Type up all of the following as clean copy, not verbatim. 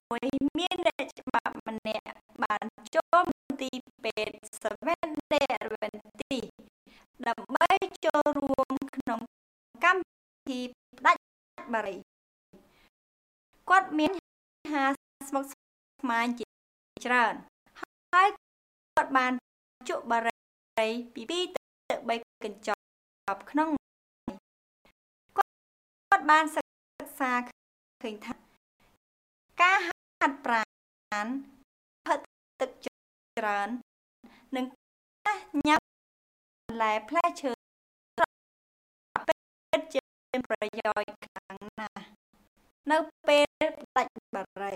មួយមានអ្នកច្បាប់ម្នាក់បានចូលមន្ទីរពេទ្យ Seventh Day Adventist ដើម្បីចូលរួមក្នុងកម្មវិធីផ្ដាច់បារីគាត់មានបញ្ហាស្មុគស្មាញជាច្រើនហើយគាត់បានជក់បារីពី2ទៅ3កញ្ចប់ក្នុងគាត់បានសិក្សាឃើញថាការហាត់ប្រាណផឹកទឹកច្រើននិងការញ៉ាំបន្លែផ្លែឈើពិតជាមានប្រយោជន៍ខ្លាំងណាស់នៅពេលផ្ដាច់បារី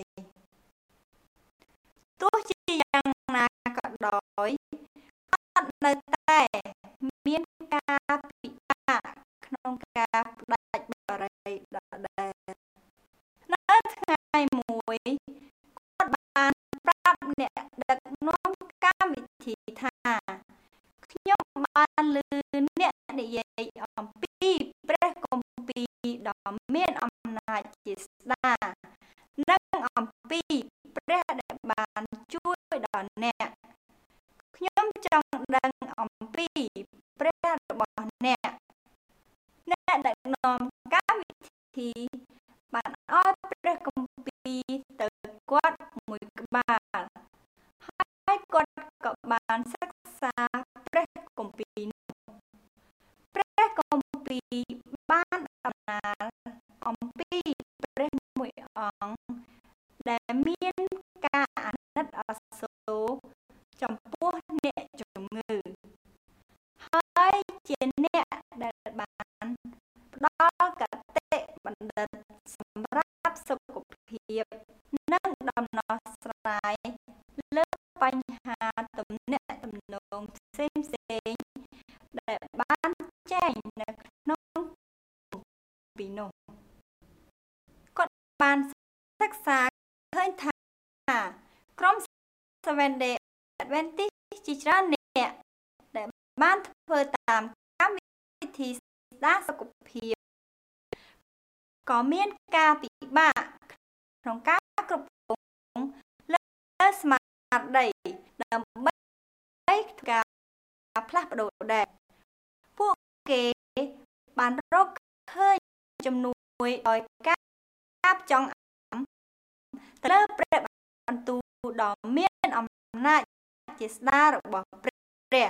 ទោះជាយ៉ាងណាក៏ដោយគាត់នៅតែមានការពិបាកក្នុងការផ្ដាច់បារីដដែលនៅថ្ងៃមួយគាត់បានប្រាប់អ្នកដឹកនាំកម្មវិធីថាខ្ញុំបានឮអ្នកនិយាយអំពីព្រះគម្ពីរដ៏មានអំណាចជាស្ដានិងអំពីព្រះដែលបានជួយដល់អ្នកខ្ញុំចង់ដឹងអំពីព្រះរបស់អ្នកដឹកនាំកម្មវិធីបានឲ្យព្រះគម្ពីរទៅគាត់មួយក្បាលហើយគាត់ក៏បានសិក្សាព្រះគម្ពីរនោះព្រះគម្ពីរបានអំណាចអំពីព្រះមួយអង្គដែលមានការអាណិតអាសូរចំពោះអ្នកជំងឺហើយជាអ្នកដែលបានផ្ដល់គតិបណ្ឌិតសម្រាប់សុខភាពនិងដំណោះស្រាយលើបញ្ហាទំនាក់ទំនងផ្សេងៗដែលបានចែងនៅក្នុងគម្ពីរនោះគាត់បានសិក្សាឃើញថាក្រុម Seventh Day Adventist ជាច្រើនអ្នកដែលបានធ្វើតាមកម្មវិធីស្ដារសុខភាពក៏មានការពិបាកក្នុងការគ្រប់គ្រងលើស្មារតីដើម្បីធ្វើការផ្លាស់ប្ដូរដែរពួកគេបានរកឃើញជំនួយដោយការចង់ទៅលើព្រះបន្ទូលដ៏មានអំណាចជាស្ដាររបស់ព្រះ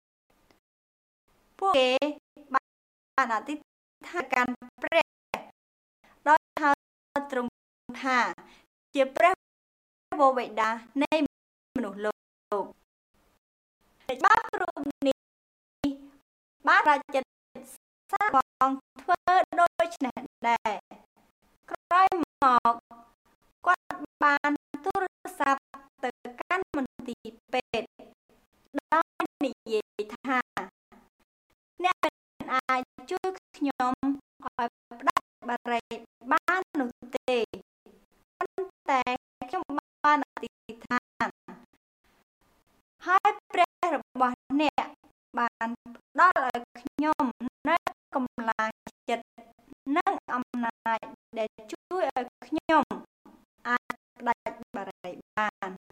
ពួកគេបានអធិដ្ឋានកាន់ព្រះដោយហៅទ្រង់ថាជាព្រះវរបិតានៃមនុស្សលោកច្បាប់រូបនេះបានរចនាសាបងធ្វើដូច្នេះដែរក្រោយមកគាត់បានទូរស័ព្ទទៅកាន់មន្ទីរពេទ្យដោយនិយាយថាអ្នកមិនអាចជួយខ្ញុំឲ្យផ្ដាច់បារីបាននោះទេប៉ុន្តែខ្ញុំបានអធិដ្ឋានហើយព្រះរបស់អ្នកបានផ្ដល់ឲ្យខ្ញុំនូវកម្លាំងចិត្តនិងអំណាចដែលជួយឲ្យខ្ញុំ